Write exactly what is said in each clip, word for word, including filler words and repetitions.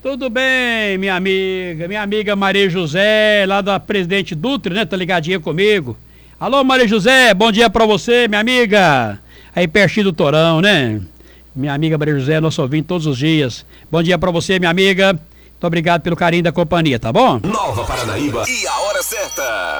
Tudo bem, minha amiga, minha amiga Maria José, lá da Presidente Dutra, né? Tá ligadinha comigo. Alô, Maria José, bom dia pra você, minha amiga. Aí pertinho do Torão, né? Minha amiga Maria José, nosso ouvinte todos os dias. Bom dia pra você, minha amiga. Muito obrigado pelo carinho da companhia, tá bom? Nova Paranaíba e a hora certa.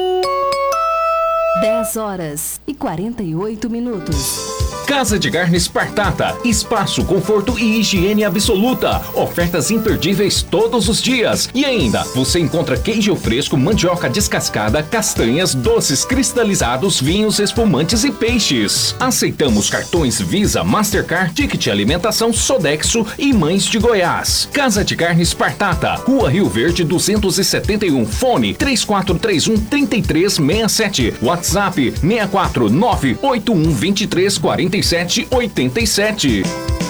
dez horas e quarenta e oito minutos. Casa de Carnes Partata, espaço, conforto e higiene absoluta. Ofertas imperdíveis todos os dias. E ainda, você encontra queijo fresco, mandioca descascada, castanhas, doces cristalizados, vinhos, espumantes e peixes. Aceitamos cartões Visa, Mastercard, Ticket Alimentação, Sodexo e Mães de Goiás. Casa de Carnes Partata, Rua Rio Verde duzentos e setenta e um, fone três quatro três um, três três seis sete, WhatsApp seis quatro nove oito um dois três quatro sete oito sete.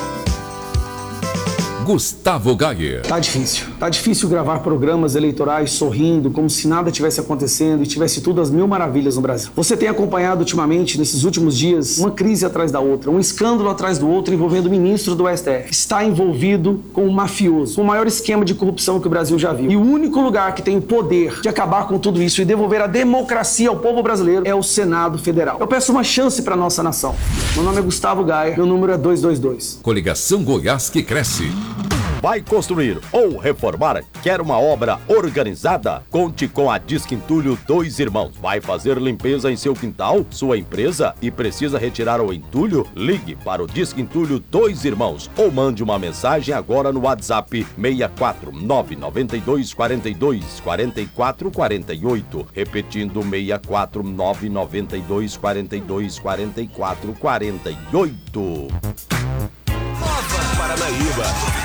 Gustavo Gayer. Tá difícil. Tá difícil gravar programas eleitorais sorrindo, como se nada tivesse acontecendo e tivesse tudo às mil maravilhas no Brasil. Você tem acompanhado ultimamente, nesses últimos dias, uma crise atrás da outra, um escândalo atrás do outro envolvendo ministros do S T F. Está envolvido com um mafioso, com o maior esquema de corrupção que o Brasil já viu. E o único lugar que tem o poder de acabar com tudo isso e devolver a democracia ao povo brasileiro é o Senado Federal. Eu peço uma chance para nossa nação. Meu nome é Gustavo Gayer, meu número é duzentos e vinte e dois. Coligação Goiás que cresce. Vai construir ou reformar? Quer uma obra organizada? Conte com a Disque Entulho Dois Irmãos. Vai fazer limpeza em seu quintal, sua empresa e precisa retirar o entulho? Ligue para o Disque Entulho Dois Irmãos ou mande uma mensagem agora no WhatsApp seis quatro nove nove dois quatro dois quatro quatro quatro oito. Repetindo seis quatro nove nove dois quatro dois quatro quatro quatro oito. Nova Paranaíba.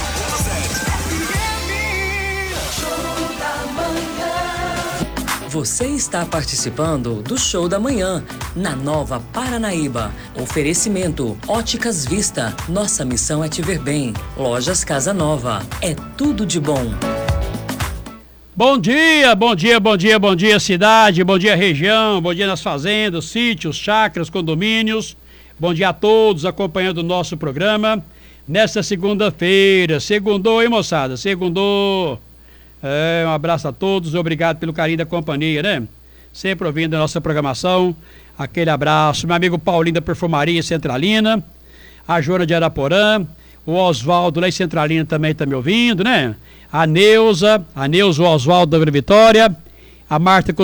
Você está participando do Show da Manhã, na Nova Paranaíba. Oferecimento, Óticas Vista. Nossa missão é te ver bem. Lojas Casa Nova. É tudo de bom. Bom dia, bom dia, bom dia, bom dia cidade, bom dia região, bom dia nas fazendas, sítios, chácaras, condomínios. Bom dia a todos acompanhando o nosso programa. Nesta segunda-feira, segundou, hein, moçada? Segundou. É, um abraço a todos, obrigado pelo carinho da companhia, né? Sempre ouvindo a nossa programação. Aquele abraço, meu amigo Paulinho da Perfumaria Centralina, a Joana de Araporã, o Oswaldo lá em Centralina também tá me ouvindo, né? A Neuza, a Neuza, o Oswaldo da Vila Vitória, a Marta